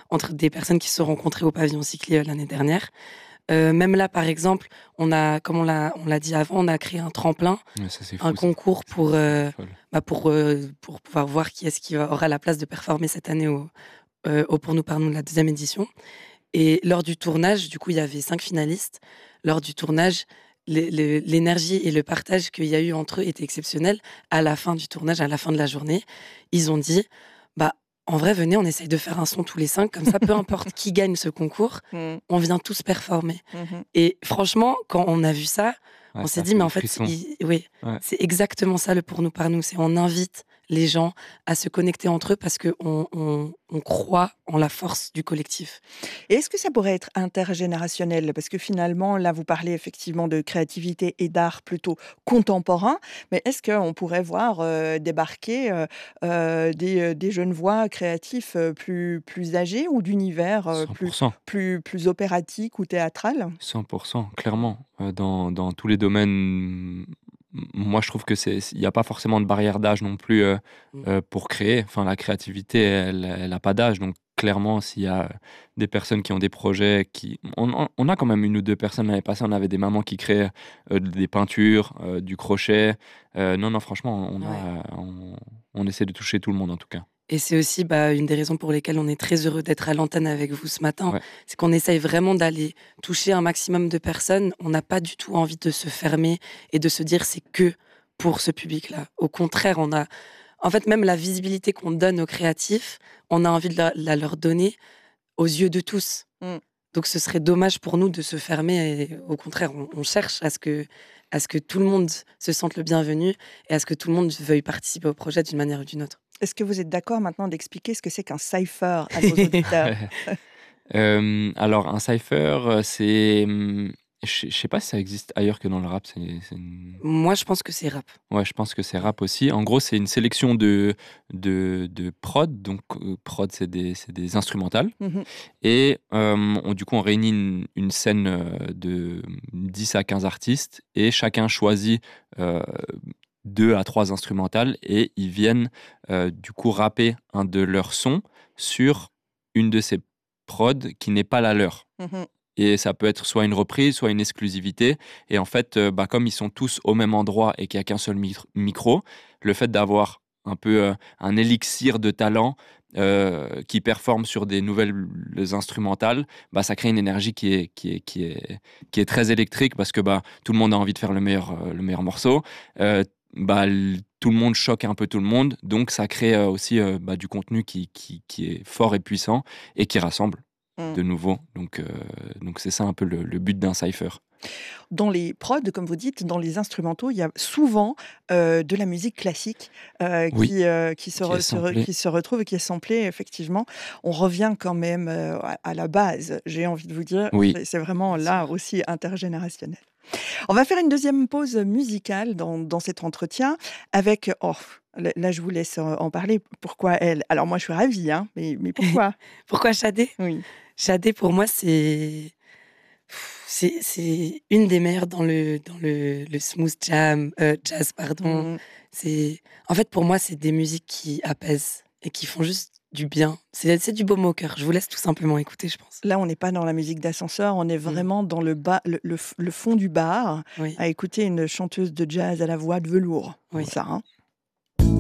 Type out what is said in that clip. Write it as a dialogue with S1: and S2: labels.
S1: entre des personnes qui se sont rencontrées au pavillon Cyclé l'année dernière. Même là, par exemple, comme on l'a dit avant, on a créé un tremplin,
S2: Ouais, ça, c'est
S1: un
S2: fou, ça.
S1: concours pour,
S2: C'est folle.
S1: pour pouvoir voir qui est-ce qui aura la place de performer cette année au Pour nous, par nous, la 2e édition. Et lors du tournage, du coup, il y avait 5 finalistes. Lors du tournage, l'énergie et le partage qu'il y a eu entre eux était exceptionnel. À la fin du tournage, à la fin de la journée, ils ont dit, bah, en vrai, venez, on essaye de faire un son tous les 5, comme ça, peu importe qui gagne ce concours,
S3: Mmh.
S1: on vient tous performer.
S3: Mmh.
S1: Et franchement, quand on a vu ça,
S2: Ouais,
S1: on
S2: ça
S1: s'est
S2: a
S1: dit,
S2: fait
S1: mais
S2: des
S1: en fait,
S2: frissons.
S1: oui,
S2: Ouais.
S1: c'est exactement ça le Pour nous, par nous. C'est on invite les gens à se connecter entre eux parce qu'on croit en la force du collectif.
S3: Et est-ce que ça pourrait être intergénérationnel? Parce que finalement, là, vous parlez effectivement de créativité et d'art plutôt contemporain, mais est-ce qu'on pourrait voir, débarquer, des jeunes voix créatifs, plus âgés ou d'univers, plus
S2: 100%.
S3: plus opératique ou théâtral?
S2: 100%, clairement. Dans tous les domaines, moi, je trouve que il y a pas forcément de barrière d'âge non plus,
S1: Mmh.
S2: pour créer. Enfin, la créativité, elle a pas d'âge. Donc clairement, s'il y a des personnes qui ont des projets on a quand même 1 ou 2 personnes l'année passée, on avait des mamans qui créaient, des peintures, du crochet. Non, non, franchement,
S1: Ouais.
S2: on essaie de toucher tout le monde, en tout cas.
S1: Et c'est aussi, une des raisons pour lesquelles on est très heureux d'être à l'antenne avec vous ce matin.
S2: Ouais.
S1: C'est qu'on essaye vraiment d'aller toucher un maximum de personnes. On n'a pas du tout envie de se fermer et de se dire c'est que pour ce public-là. Au contraire, en fait, même la visibilité qu'on donne aux créatifs, on a envie de la leur donner aux yeux de tous.
S3: Mmh.
S1: Donc ce serait dommage pour nous de se fermer et au contraire, on cherche à ce que tout le monde se sente le bienvenu et à ce que tout le monde veuille participer au projet d'une manière ou d'une autre.
S3: Est-ce que vous êtes d'accord maintenant d'expliquer ce que c'est qu'un cypher à nos auditeurs?
S2: Alors un cypher, c'est, je sais pas si ça existe ailleurs que dans le rap. C'est une
S1: Moi, je pense que c'est rap.
S2: Ouais, je pense que c'est rap aussi. En gros, c'est une sélection de prod. Donc, prod, c'est des instrumentales.
S3: Mmh.
S2: Et du coup, on réunit une scène de 10 à 15 artistes et chacun choisit 2 à 3 instrumentales et ils viennent du coup rapper un de leurs sons sur une de ces prods qui n'est pas la leur.
S3: Mmh.
S2: Et ça peut être soit une reprise, soit une exclusivité. Et en fait, comme ils sont tous au même endroit et qu'il n'y a qu'un seul micro, le fait d'avoir un peu un élixir de talent qui performe sur des nouvelles instrumentales, ça crée une énergie qui est très électrique parce que tout le monde a envie de faire le meilleur morceau. Tout le monde choque un peu tout le monde. Donc ça crée aussi du contenu qui est fort et puissant et qui rassemble
S3: Mmh.
S2: de nouveau. Donc c'est ça un peu le but d'un cypher.
S3: Dans les prods, comme vous dites, dans les instrumentaux, il y a souvent, de la musique classique,
S2: Oui,
S3: qui
S2: qui est samplée.
S3: qui se retrouve et qui est samplée effectivement. On revient quand même, à la base, j'ai envie de vous dire.
S2: Oui,
S3: C'est vraiment
S1: Bien
S3: là
S1: sûr.
S3: aussi intergénérationnel. On va faire une deuxième pause musicale dans cet entretien avec là je vous laisse, en parler. Pourquoi elle? Alors moi je suis ravie, hein, mais pourquoi?
S1: Pourquoi Shadé?
S3: Oui.
S1: Shadé, pour moi, c'est une des meilleures dans le smooth jazz, pardon.
S3: Mmh.
S1: En fait, pour moi, c'est des musiques qui apaisent et qui font juste du bien. C'est du baume au cœur. Je vous laisse tout simplement écouter, je pense.
S3: Là, on n'est pas dans la musique d'ascenseur, on est
S1: Mmh.
S3: vraiment dans le fond du bar,
S1: Oui,
S3: à écouter une chanteuse de jazz à la voix de velours.
S1: oui.
S3: C'est ça, hein?